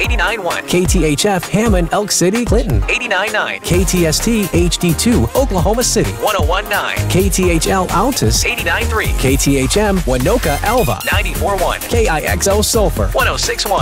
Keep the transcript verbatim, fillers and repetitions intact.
eighty-nine point one. K T H F Hammond, Elk City, Clinton. eighty-nine point nine. K T S T H D two, Oklahoma City. one oh one point nine. K T H L Altus. eighty-nine point three. K T H M Winoka Alva. ninety-four point one. K I X O Sulphur. one oh six point one.